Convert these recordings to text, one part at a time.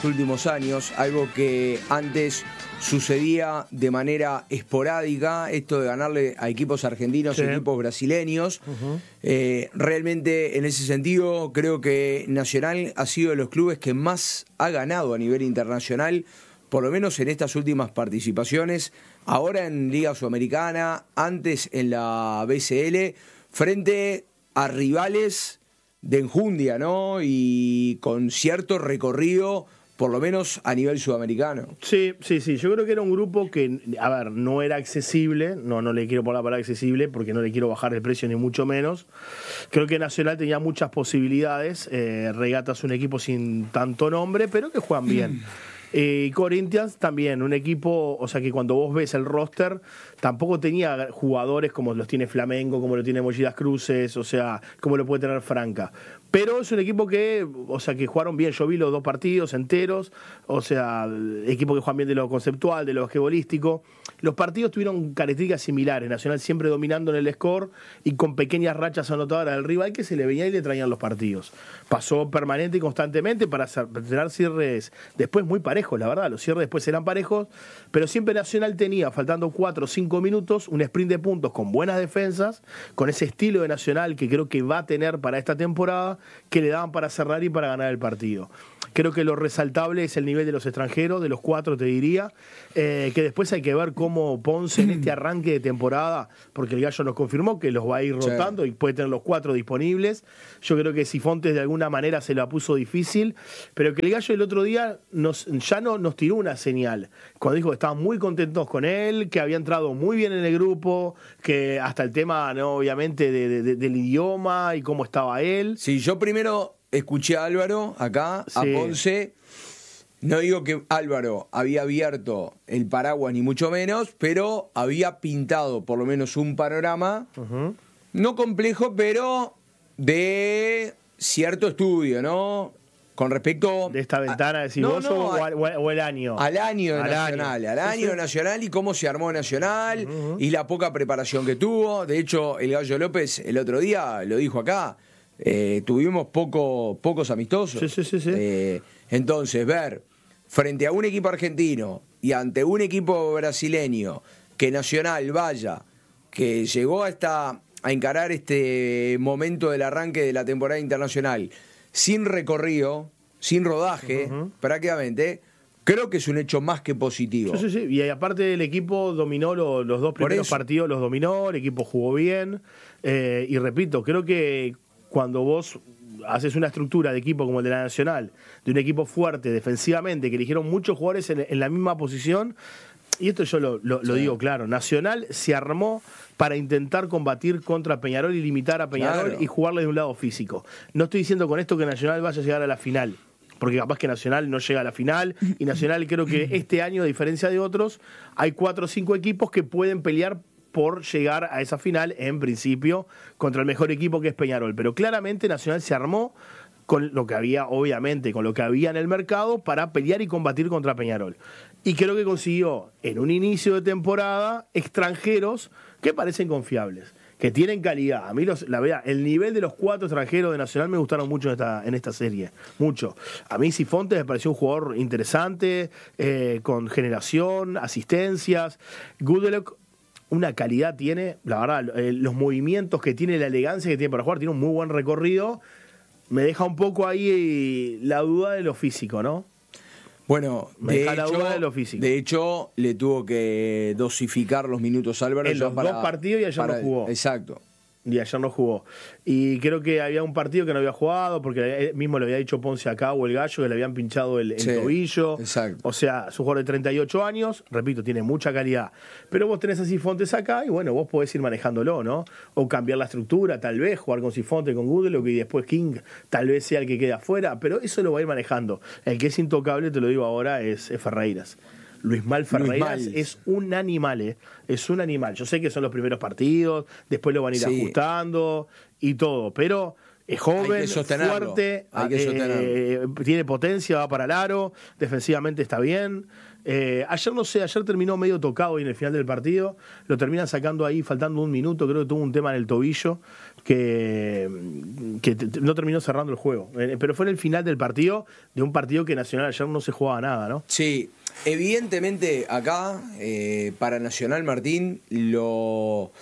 los últimos años, algo que antes sucedía de manera esporádica, esto de ganarle a equipos argentinos y equipos brasileños. Realmente, en ese sentido, creo que Nacional ha sido de los clubes que más ha ganado a nivel internacional, por lo menos en estas últimas participaciones, ahora en Liga Sudamericana, antes en la BCL, frente a rivales de enjundia, ¿no? Y con cierto recorrido, por lo menos a nivel sudamericano. Sí. Yo creo que era un grupo que, a ver, no era accesible. No le quiero poner la palabra accesible porque no le quiero bajar el precio ni mucho menos. Creo que Nacional tenía muchas posibilidades. Regatas es un equipo sin tanto nombre, pero que juegan bien. Corinthians también, un equipo, o sea que cuando vos ves el roster, tampoco tenía jugadores como los tiene Flamengo, como lo tiene Mochilas Cruces, o sea, como lo puede tener Franca. Pero es un equipo que, o sea, que jugaron bien. Yo vi los 2 partidos enteros, o sea, equipo que juegan bien de lo conceptual, de lo basquetbolístico. Los partidos tuvieron características similares. Nacional siempre dominando en el score y con pequeñas rachas anotadoras del rival que se le venía y le traían los partidos. Pasó permanente y constantemente para tener cierres después muy parejos, la verdad. Los cierres después eran parejos, pero siempre Nacional tenía, faltando 4 o 5 minutos, un sprint de puntos con buenas defensas, con ese estilo de Nacional que creo que va a tener para esta temporada, que le daban para cerrar y para ganar el partido. Creo que lo resaltable es el nivel de los extranjeros, de los 4 te diría, que después hay que ver cómo Ponce en este arranque de temporada, porque el Gallo nos confirmó que los va a ir rotando y puede tener los 4 disponibles. Yo creo que Sifontes de alguna manera se la puso difícil, pero que el Gallo el otro día ya no nos tiró una señal, cuando dijo que estaban muy contentos con él, que había entrado muy bien en el grupo, que hasta el tema, ¿no?, obviamente del idioma y cómo estaba él. Sí, yo primero escuché a Álvaro acá, a Ponce. No digo que Álvaro había abierto el paraguas ni mucho menos, pero había pintado por lo menos un panorama, no complejo, pero de cierto estudio, ¿no? Con respecto de esta ventana, decís vos, o el año. Al año de Nacional, al año de Nacional y cómo se armó Nacional y la poca preparación que tuvo. De hecho, el Gallo López el otro día lo dijo acá. Tuvimos pocos amistosos. Sí. Entonces, ver frente a un equipo argentino y ante un equipo brasileño que Nacional vaya, que llegó a encarar este momento del arranque de la temporada internacional sin recorrido, sin rodaje, prácticamente, creo que es un hecho más que positivo. Sí. Y aparte el equipo dominó los 2 primeros partidos, los dominó, el equipo jugó bien. Y repito, creo que cuando vos haces una estructura de equipo como el de la Nacional, de un equipo fuerte defensivamente, que eligieron muchos jugadores en la misma posición, y esto yo lo digo claro, Nacional se armó para intentar combatir contra Peñarol y limitar a Peñarol y jugarle de un lado físico. No estoy diciendo con esto que Nacional vaya a llegar a la final, porque capaz que Nacional no llega a la final, y Nacional creo que este año, a diferencia de otros, hay 4 o 5 equipos que pueden pelear por llegar a esa final, en principio, contra el mejor equipo que es Peñarol. Pero claramente Nacional se armó con lo que había, obviamente, con lo que había en el mercado para pelear y combatir contra Peñarol. Y creo que consiguió, en un inicio de temporada, extranjeros que parecen confiables, que tienen calidad. A mí, la verdad, el nivel de los 4 extranjeros de Nacional me gustaron mucho en esta serie. Mucho. A mí Sifontes me pareció un jugador interesante, con generación, asistencias. Goodelock, una calidad tiene, la verdad, los movimientos que tiene, la elegancia que tiene para jugar, tiene un muy buen recorrido. Me deja un poco ahí la duda de lo físico, ¿no? Bueno, de hecho, le tuvo que dosificar los minutos Álvaro. En los 2 partidos y ayer no jugó. Exacto. Y ayer no jugó. Y creo que había un partido que no había jugado, porque mismo le había dicho Ponce acá o el Gallo, que le habían pinchado el tobillo. Exacto. O sea, es un jugador de 38 años, repito, tiene mucha calidad. Pero vos tenés a Sifontes acá y bueno, vos podés ir manejándolo, ¿no? O cambiar la estructura, tal vez, jugar con Sifontes, con Goodelock y después King, tal vez sea el que quede afuera, pero eso lo va a ir manejando. El que es intocable, te lo digo ahora, es Ferreiras. Luis Mal Ferreiras es un animal, es un animal. Yo sé que son los primeros partidos, después lo van a ir ajustando y todo, pero es joven, fuerte, tiene potencia, va para el aro, defensivamente está bien. Ayer terminó medio tocado y en el final del partido lo terminan sacando ahí faltando un minuto, creo que tuvo un tema en el tobillo, que no terminó cerrando el juego. Pero fue en el final del partido, de un partido que Nacional ayer no se jugaba nada, ¿no? Sí, evidentemente acá, para Nacional, Martín, lo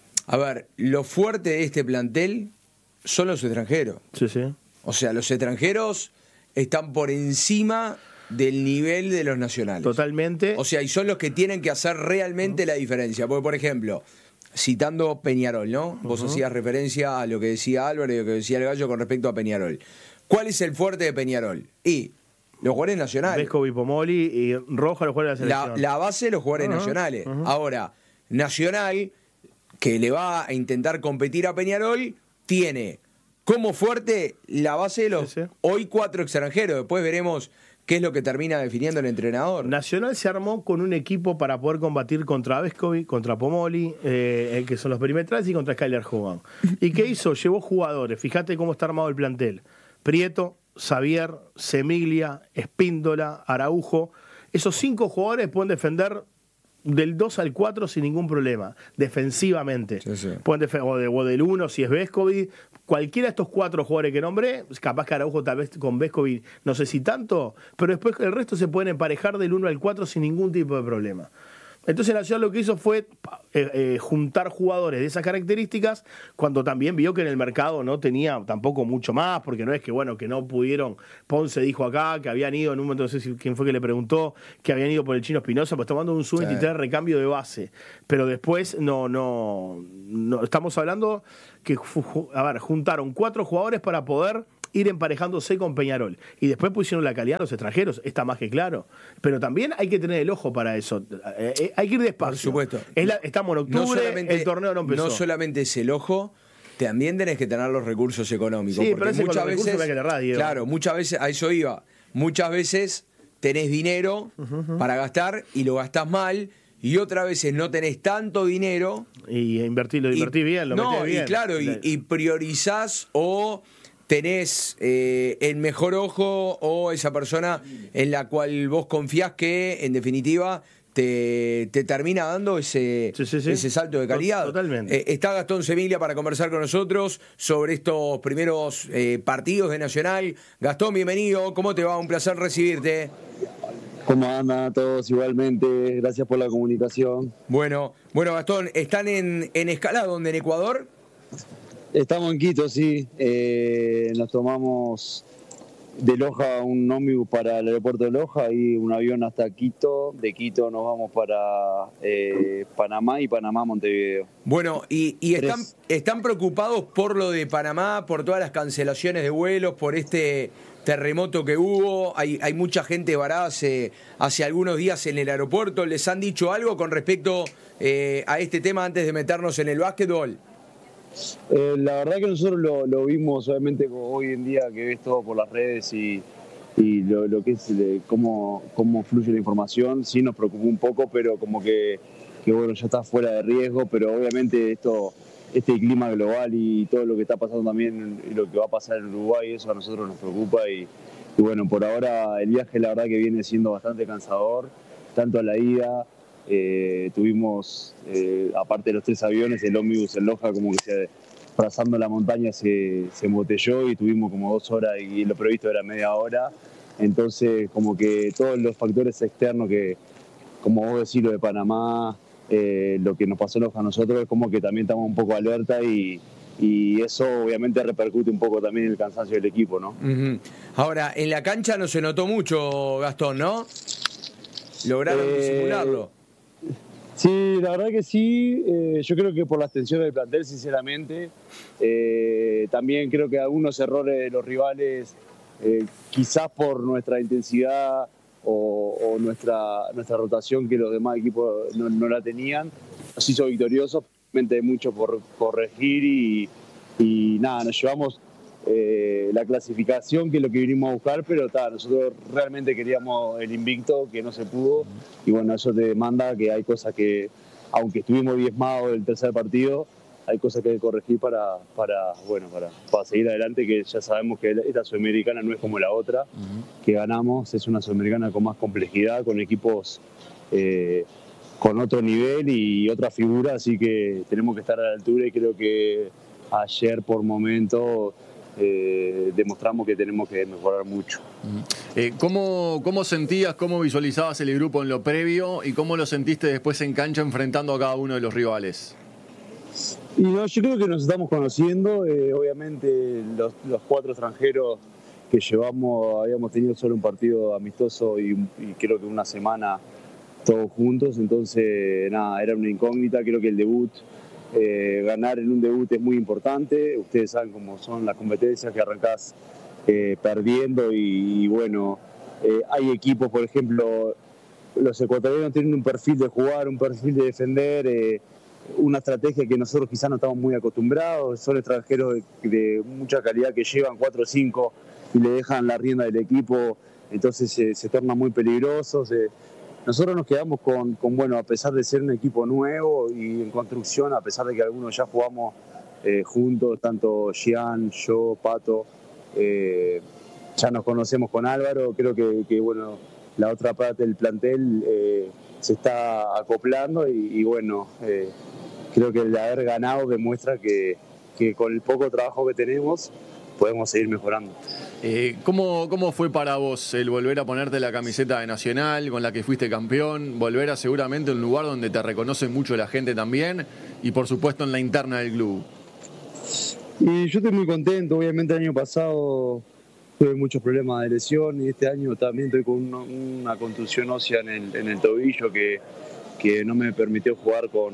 fuerte de este plantel son los extranjeros. Sí, sí. O sea, los extranjeros están por encima del nivel de los nacionales. Totalmente. O sea, y son los que tienen que hacer realmente la diferencia. Porque, por ejemplo, citando Peñarol, ¿no? Vos hacías referencia a lo que decía Álvaro y lo que decía el Gallo con respecto a Peñarol. ¿Cuál es el fuerte de Peñarol? Y los jugadores nacionales. Vescovi, Pomoli y Roja, los jugadores de la selección. La base de los jugadores nacionales. Ahora, Nacional, que le va a intentar competir a Peñarol, tiene como fuerte la base de los hoy 4 extranjeros. Después veremos qué es lo que termina definiendo el entrenador. Nacional se armó con un equipo para poder combatir contra Vescovi, contra Pomoli, que son los perimetrales, y contra Skyler Hogan. ¿Y qué hizo? Llevó jugadores. Fíjate cómo está armado el plantel. Prieto, Xavier, Semiglia, Espíndola, Araujo. Esos 5 jugadores pueden defender del 2 al 4 sin ningún problema, defensivamente. Sí. Pueden o del 1 si es Vescovi. Cualquiera de estos 4 jugadores que nombré, capaz que Araujo tal vez con Vescovi no sé si tanto, pero después el resto se pueden emparejar del 1 al 4 sin ningún tipo de problema. Entonces Nacional lo que hizo fue juntar jugadores de esas características, cuando también vio que en el mercado no tenía tampoco mucho más, porque no es que bueno que no pudieron. Ponce dijo acá que habían ido en un momento, no sé si quién fue que le preguntó, que habían ido por el Chino Espinosa, pues tomando un sub-23 recambio de base, pero después no estamos hablando que juntaron 4 jugadores para poder ir emparejándose con Peñarol. Y después pusieron la calidad a los extranjeros, está más que claro. Pero también hay que tener el ojo para eso. Hay que ir despacio. Por supuesto. Estamos en octubre, el torneo no empezó. No solamente es el ojo, también tenés que tener los recursos económicos. Sí, porque pero muchas veces, que le radio. claro, muchas veces, a eso iba, muchas veces tenés dinero para gastar y lo gastás mal, y otras veces no tenés tanto dinero. Y lo invertís bien, lo metés bien. Y claro, y priorizás o tenés el mejor ojo o esa persona en la cual vos confiás que, en definitiva, te termina dando ese salto de calidad. Totalmente. Está Gastón Semiglia para conversar con nosotros sobre estos primeros partidos de Nacional. Gastón, bienvenido. ¿Cómo te va? Un placer recibirte. ¿Cómo andan todos? Igualmente, gracias por la comunicación. Bueno Gastón, ¿están en Escalá, donde en Ecuador? Estamos en Quito, sí. Nos tomamos de Loja un ómnibus para el aeropuerto de Loja y un avión hasta Quito. De Quito nos vamos para Panamá y Panamá, Montevideo. Bueno, y están preocupados por lo de Panamá, por todas las cancelaciones de vuelos, por este terremoto que hubo. Hay mucha gente varada hace algunos días en el aeropuerto. ¿Les han dicho algo con respecto a este tema antes de meternos en el básquetbol? La verdad que nosotros lo vimos, obviamente, hoy en día que ves todo por las redes y lo que es cómo fluye la información. Sí nos preocupó un poco, pero como que bueno, ya está fuera de riesgo, pero obviamente este clima global y todo lo que está pasando también y lo que va a pasar en Uruguay, eso a nosotros nos preocupa y bueno, por ahora el viaje la verdad que viene siendo bastante cansador, tanto a la ida. Tuvimos, aparte de los 3 aviones, el ómnibus en Loja como que trazando la montaña se embotelló y tuvimos como 2 horas y lo previsto era media hora. Entonces como que todos los factores externos que, como vos decís, lo de Panamá, lo que nos pasó en Loja a nosotros, es como que también estamos un poco alerta y eso obviamente repercute un poco también en el cansancio del equipo, ¿no? Ahora, en la cancha no se notó mucho, Gastón, ¿no? Lograron disimularlo. Sí, la verdad que sí. Yo creo que por las tensiones del plantel, sinceramente. También creo que algunos errores de los rivales, quizás por nuestra intensidad o nuestra rotación, que los demás equipos no la tenían, nos hizo victoriosos. Realmente mucho por corregir y nada, nos llevamos la clasificación, que es lo que vinimos a buscar, pero nosotros realmente queríamos el invicto, que no se pudo, y bueno, eso te demanda que hay cosas que, aunque estuvimos diezmados del tercer partido, hay cosas que hay que corregir para seguir adelante, que ya sabemos que esta Sudamericana no es como la otra, que ganamos, es una Sudamericana con más complejidad, con equipos con otro nivel y otra figura, así que tenemos que estar a la altura y creo que ayer por momento demostramos que tenemos que mejorar mucho. ¿Cómo sentías, cómo visualizabas el grupo en lo previo y cómo lo sentiste después en cancha enfrentando a cada uno de los rivales? Y no, yo creo que nos estamos conociendo. Obviamente los 4 extranjeros que llevamos, habíamos tenido solo un partido amistoso y creo que una semana todos juntos, entonces nada, era una incógnita. Creo que el debut, ganar en un debut es muy importante. Ustedes saben cómo son las competencias, que arrancás perdiendo y bueno, hay equipos, por ejemplo, los ecuatorianos tienen un perfil de jugar, un perfil de defender, una estrategia que nosotros quizás no estamos muy acostumbrados. Son extranjeros de mucha calidad que llevan 4 o 5 y le dejan la rienda del equipo, entonces se torna muy peligroso. Nosotros nos quedamos con, bueno, a pesar de ser un equipo nuevo y en construcción, a pesar de que algunos ya jugamos juntos, tanto Gian, yo, Pato, ya nos conocemos con Álvaro. Creo que bueno, la otra parte del plantel se está acoplando y bueno, creo que el haber ganado demuestra que con el poco trabajo que tenemos podemos seguir mejorando. ¿Cómo fue para vos el volver a ponerte la camiseta de Nacional con la que fuiste campeón, volver a seguramente un lugar donde te reconoce mucho la gente también y por supuesto en la interna del club? Y yo estoy muy contento. Obviamente el año pasado tuve muchos problemas de lesión y este año también estoy con una contusión ósea en el tobillo que no me permitió jugar con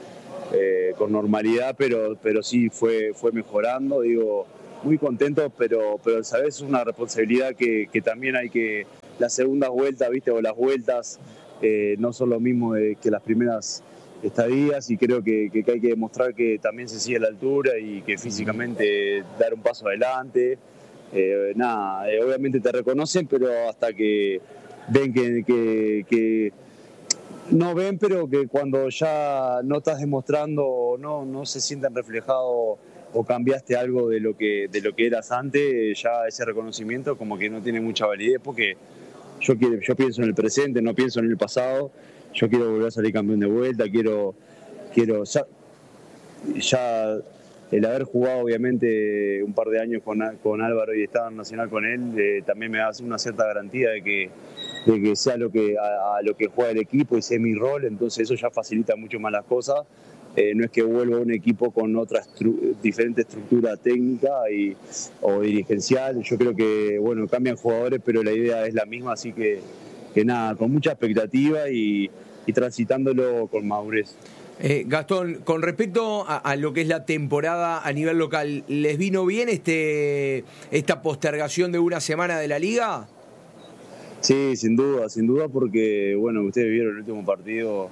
normalidad, pero sí fue mejorando. Digo, muy contento, pero sabes, es una responsabilidad que también hay que... Las segundas vueltas, ¿viste? O las vueltas no son lo mismo que las primeras estadías, y creo que hay que demostrar que también se sigue a la altura y que físicamente dar un paso adelante. Obviamente te reconocen, pero hasta que ven que no ven, pero que cuando ya no estás demostrando, no se sienten reflejados o cambiaste algo de lo que eras antes, ya ese reconocimiento como que no tiene mucha validez, porque yo pienso en el presente, no pienso en el pasado. Yo quiero volver a salir campeón de vuelta, quiero ya el haber jugado obviamente un par de años con Álvaro y estar en Nacional con él, también me da una cierta garantía de que sea a lo que juega el equipo y sea mi rol. Entonces eso ya facilita mucho más las cosas. No es que vuelva a un equipo con otra diferente estructura técnica o dirigencial. Yo creo que bueno, cambian jugadores, pero la idea es la misma, así que nada, con mucha expectativa y transitándolo con madurez. Gastón, con respecto a lo que es la temporada a nivel local, ¿les vino bien esta postergación de una semana de la Liga? Sí, sin duda, porque bueno, ustedes vieron el último partido,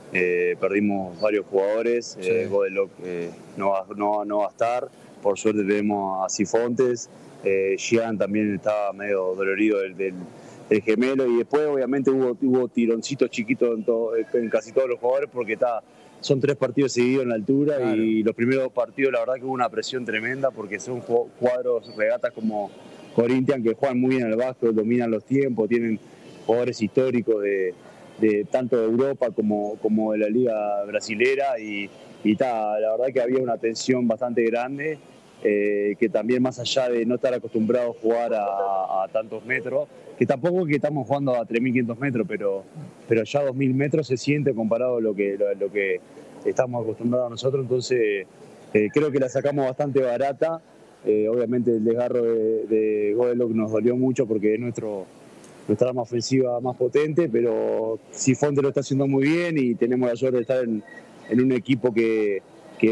perdimos varios jugadores, sí. Godelock no va a estar, por suerte tenemos a Cifontes, Gian también estaba medio dolorido del gemelo, y después obviamente hubo tironcitos chiquitos en casi todos los jugadores, porque son 3 partidos seguidos en la altura, claro. Y los primeros 2 partidos la verdad que hubo una presión tremenda, porque son cuadros, regatas como Corinthians, que juegan muy bien al básquet, dominan los tiempos, tienen jugadores históricos de tanto de Europa como de la liga brasilera, y la verdad que había una tensión bastante grande, que también, más allá de no estar acostumbrados a jugar a tantos metros, que tampoco es que estamos jugando a 3.500 metros, pero ya 2.000 metros se siente comparado a lo que estamos acostumbrados nosotros. Entonces creo que la sacamos bastante barata. Obviamente el desgarro de Godelock nos dolió mucho porque es nuestra arma ofensiva más potente, pero Cifonte lo está haciendo muy bien y tenemos la suerte de estar en un equipo que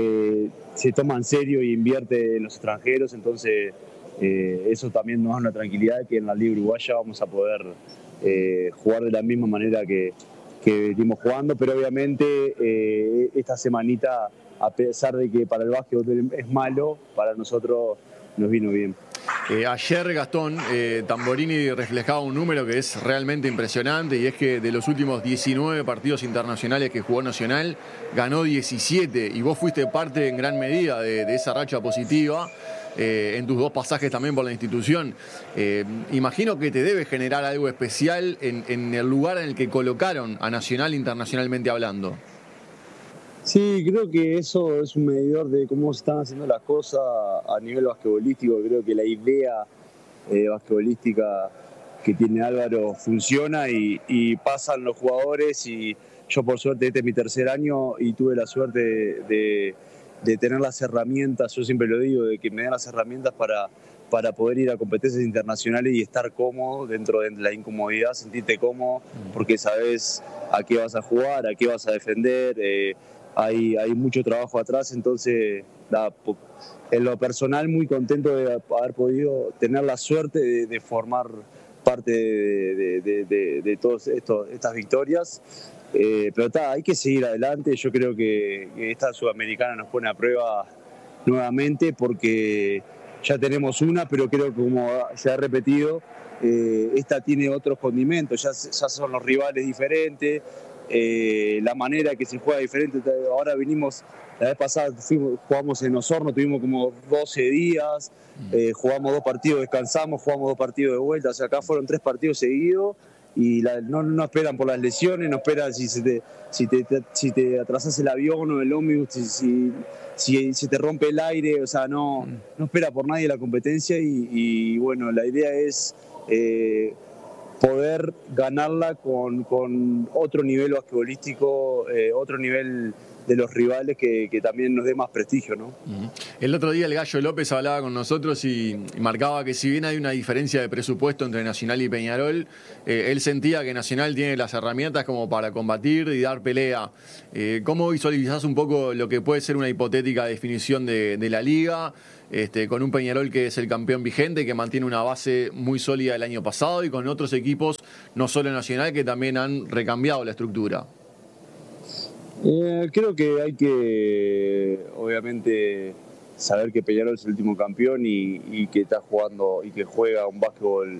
se toma en serio y invierte en los extranjeros. Entonces eso también nos da una tranquilidad, que en la Liga Uruguaya vamos a poder jugar de la misma manera que venimos jugando, pero obviamente esta semanita, a pesar de que para el básquet es malo, para nosotros nos vino bien. Ayer, Gastón, Tamborini reflejaba un número que es realmente impresionante, y es que de los últimos 19 partidos internacionales que jugó Nacional, ganó 17, y vos fuiste parte en gran medida de esa racha positiva, en tus 2 pasajes también por la institución. Imagino que te debe generar algo especial en el lugar en el que colocaron a Nacional internacionalmente hablando. Sí, creo que eso es un medidor de cómo se están haciendo las cosas a nivel basquetbolístico. Creo que la idea basquetbolística que tiene Álvaro funciona y pasan los jugadores. Y yo, por suerte, este es mi tercer año y tuve la suerte de tener las herramientas, yo siempre lo digo, de que me den las herramientas para poder ir a competencias internacionales y estar cómodo dentro de la incomodidad, sentirte cómodo porque sabes a qué vas a jugar, a qué vas a defender. Hay mucho trabajo atrás, entonces en lo personal muy contento de haber podido tener la suerte de formar parte de todas estas victorias. Pero hay que seguir adelante. Yo creo que esta Sudamericana nos pone a prueba nuevamente porque ya tenemos una, pero creo que, como se ha repetido, esta tiene otros condimentos, ya son los rivales diferentes, la manera que se juega diferente. Ahora vinimos, la vez pasada jugamos en Osorno, tuvimos como 12 días, jugamos 2 partidos, descansamos, jugamos 2 partidos de vuelta. O sea, acá fueron 3 partidos seguidos y no esperan por las lesiones, no esperan si te atrasas el avión o el ómnibus, si se te rompe el aire. O sea, no espera por nadie la competencia y bueno, la idea es poder ganarla con otro nivel basquetbolístico, otro nivel de los rivales que también nos dé más prestigio, ¿no? El otro día el Gallo López hablaba con nosotros y marcaba que si bien hay una diferencia de presupuesto entre Nacional y Peñarol, él sentía que Nacional tiene las herramientas como para combatir y dar pelea. ¿Cómo visualizás un poco lo que puede ser una hipotética definición de la liga? Con un Peñarol que es el campeón vigente, que mantiene una base muy sólida del año pasado, y con otros equipos, no solo Nacional, que también han recambiado la estructura. Creo que hay que, obviamente, saber que Peñarol es el último campeón y que está jugando y que juega un básquetbol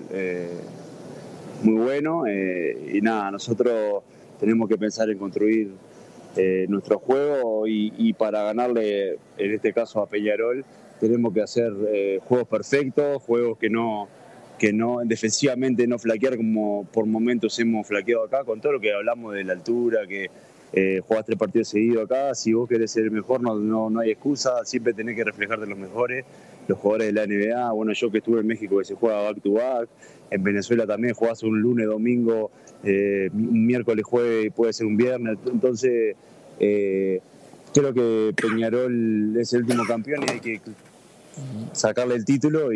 muy bueno. Y nada, nosotros tenemos que pensar en construir nuestro juego y para ganarle, en este caso a Peñarol, tenemos que hacer juegos perfectos, juegos que no defensivamente no flaquear como por momentos hemos flaqueado acá, con todo lo que hablamos de la altura, que jugás 3 partidos seguidos acá. Si vos querés ser el mejor, no hay excusa, siempre tenés que reflejarte los mejores, los jugadores de la NBA. Bueno, yo que estuve en México, que se juega back to back, en Venezuela también jugás un lunes, domingo, un miércoles, jueves y puede ser un viernes. Entonces creo que Peñarol es el último campeón y hay que sacarle el título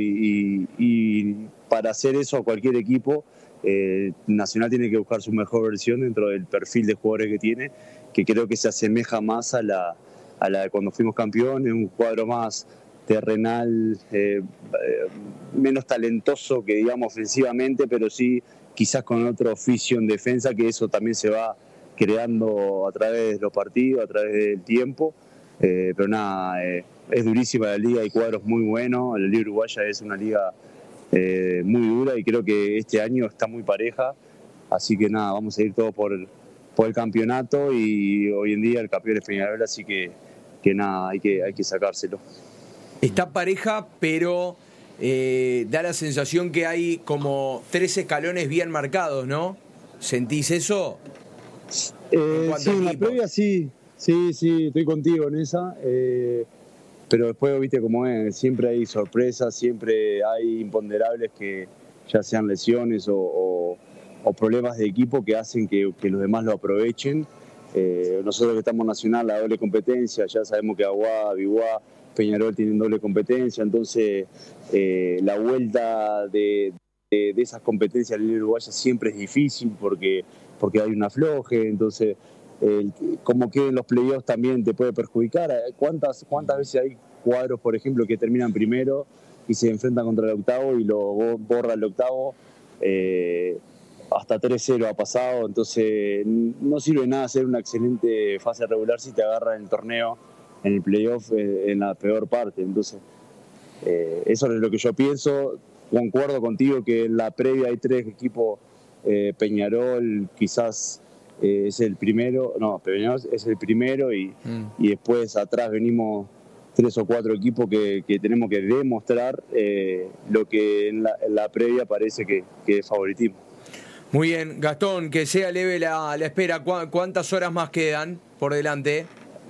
y para hacer eso a cualquier equipo, Nacional tiene que buscar su mejor versión dentro del perfil de jugadores que tiene, que creo que se asemeja más a la de cuando fuimos campeones, un cuadro más terrenal, menos talentoso que digamos ofensivamente, pero sí quizás con otro oficio en defensa, que eso también se va creando a través de los partidos, a través del tiempo. Pero nada, es durísima la liga, hay cuadros muy buenos, la liga uruguaya es una liga muy dura y creo que este año está muy pareja, así que nada, vamos a ir todos por el campeonato y hoy en día el campeón es Peñarol, así que nada, hay que sacárselo. Está pareja, pero da la sensación que hay como 3 escalones bien marcados, ¿no? ¿Sentís eso? Sí, en la previa sí, estoy contigo en esa. Pero después, viste cómo es, siempre hay sorpresas, siempre hay imponderables que ya sean lesiones o problemas de equipo que hacen que los demás lo aprovechen. Nosotros que estamos Nacional, la doble competencia, ya sabemos que Aguada, Biguá, Peñarol tienen doble competencia, entonces la vuelta de esas competencias en la Liga Uruguaya siempre es difícil porque hay un afloje, entonces como queden los playoffs también te puede perjudicar. ¿Cuántas veces hay cuadros, por ejemplo, que terminan primero y se enfrentan contra el octavo y lo borra el octavo? Hasta 3-0 ha pasado, entonces no sirve nada hacer una excelente fase regular si te agarran en el torneo, en el playoff, en la peor parte. Entonces eso es lo que yo pienso. Concuerdo contigo que en la previa hay 3 equipos, Peñarol quizás es el primero, Peñarol es el primero y después atrás venimos 3 o 4 equipos que tenemos que demostrar lo que en la previa parece que es favoritismo. Muy bien, Gastón, que sea leve la espera. ¿Cuántas horas más quedan por delante?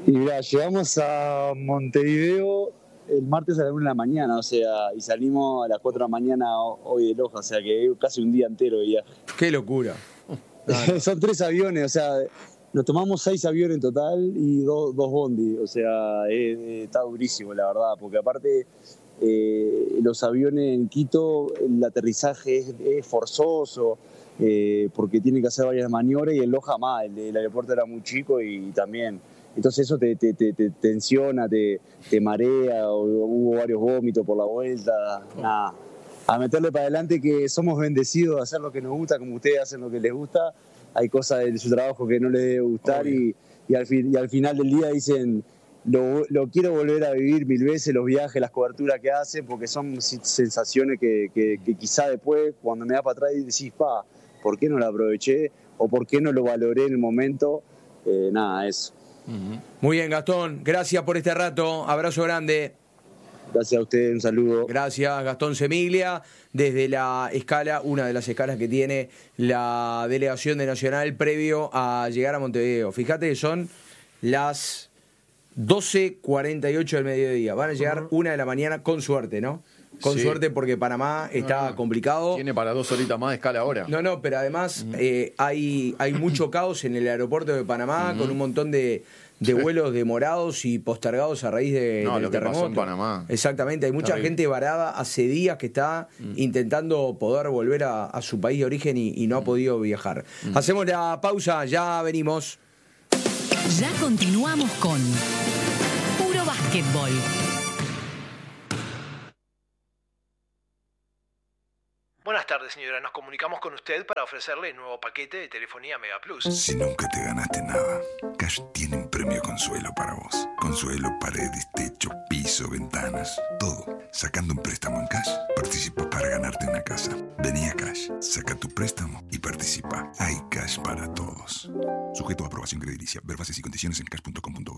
Y mirá, llegamos a Montevideo el martes a la 1 de la mañana, o sea, y salimos a las 4 de la mañana hoy de Loja, o sea que casi un día entero de viaje. ¡Qué locura! Son 3 aviones, o sea, nos tomamos 6 aviones en total y dos bondi, o sea, está durísimo la verdad, porque aparte los aviones en Quito, el aterrizaje es forzoso, porque tienen que hacer varias maniobras, y en Loja más, el aeropuerto era muy chico y también... Entonces eso te tensiona, te marea, hubo varios vómitos por la vuelta, nada. A meterle para adelante, que somos bendecidos de hacer lo que nos gusta, como ustedes hacen lo que les gusta. Hay cosas de su trabajo que no les debe gustar y al final del día dicen, lo quiero volver a vivir 1000 veces, los viajes, las coberturas que hacen, porque son sensaciones que quizá después, cuando me da para atrás, decís, ¿por qué no la aproveché? ¿O por qué no lo valoré en el momento? Nada, eso. Muy bien, Gastón, gracias por este rato, abrazo grande. Gracias a ustedes, un saludo. Gracias, Gastón Semiglia, desde la escala, una de las escalas que tiene la delegación de Nacional previo a llegar a Montevideo. Fíjate que son las 12:48 del mediodía, van a llegar 1 de la mañana con suerte, ¿no? Con suerte, porque Panamá está complicado. Tiene para 2 horitas más de escala ahora. No, pero además hay mucho caos en el aeropuerto de Panamá, con un montón de vuelos demorados y postergados a raíz del lo que terremoto. pasó en Panamá. Exactamente, hay mucha gente varada hace días que está intentando poder volver a su país de origen y no ha podido viajar. Hacemos la pausa, ya venimos. Ya continuamos con Puro Básquetbol. Buenas tardes, señora. Nos comunicamos con usted para ofrecerle el nuevo paquete de telefonía Mega Plus. Si nunca te ganaste nada, Cash tiene un premio Consuelo para vos. Consuelo, paredes, techo, piso, ventanas, todo. Sacando un préstamo en Cash, participas para ganarte una casa. Vení a Cash, saca tu préstamo y participa. Hay Cash para todos. Sujeto a aprobación crediticia. Ver bases y condiciones en cash.com.uy.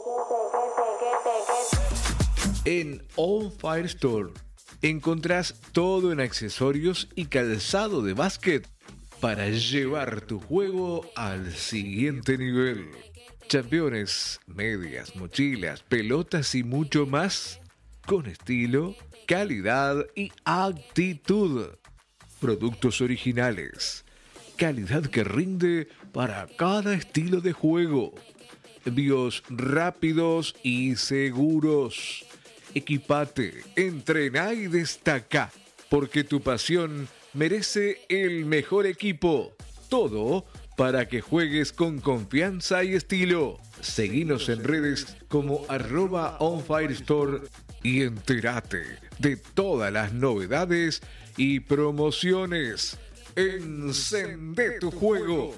En On Fire Store encontrás todo en accesorios y calzado de básquet para llevar tu juego al siguiente nivel. Championes, medias, mochilas, pelotas y mucho más con estilo, calidad y actitud. Productos originales, calidad que rinde para cada estilo de juego. Envíos rápidos y seguros. Equipate, entrená y destaca, porque tu pasión merece el mejor equipo. Todo para que juegues con confianza y estilo. Seguinos en redes como @OnFireStore y entérate de todas las novedades y promociones. Encendé tu juego.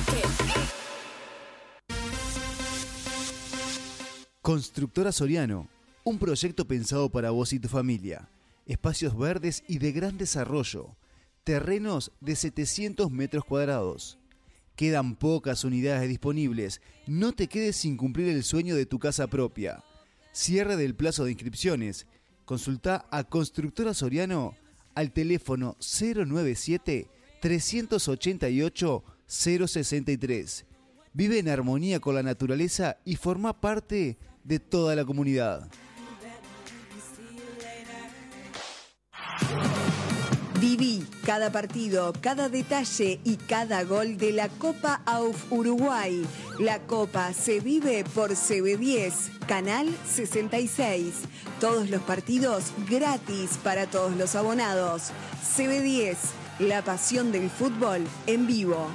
Constructora Soriano. Un proyecto pensado para vos y tu familia. Espacios verdes y de gran desarrollo. Terrenos de 700 metros cuadrados. Quedan pocas unidades disponibles. No te quedes sin cumplir el sueño de tu casa propia. Cierre del plazo de inscripciones. Consulta a Constructora Soriano al teléfono 097-388-063. Vive en armonía con la naturaleza y forma parte de toda la comunidad. Viví cada partido, cada detalle y cada gol de la Copa AUF Uruguay. La Copa se vive por CB10, Canal 66. Todos los partidos gratis para todos los abonados. CB10, la pasión del fútbol en vivo.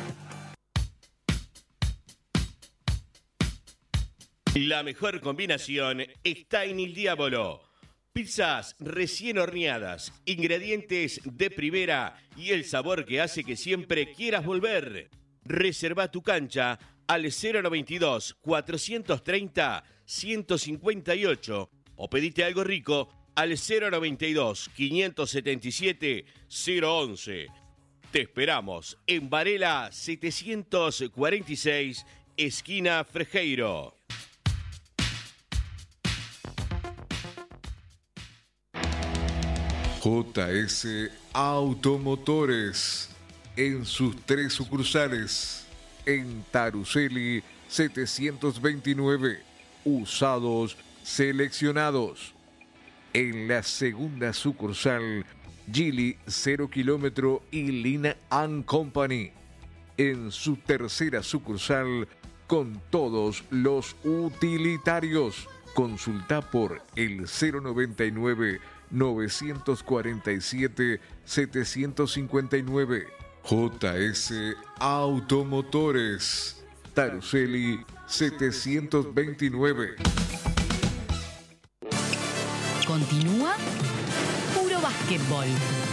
La mejor combinación está en Il Diavolo. Pizzas recién horneadas, ingredientes de primera y el sabor que hace que siempre quieras volver. Reserva tu cancha al 092-430-158 o pedite algo rico al 092-577-011. Te esperamos en Varela 746, esquina Frejeiro. JS Automotores, en sus 3 sucursales, en Taruceli 729 usados seleccionados. En la segunda sucursal, Geely 0 kilómetro y Lina & Company. En su tercera sucursal, con todos los utilitarios. Consulta por el 099-947-759. JS Automotores. Taruseli 729. Continúa Puro Básquetbol.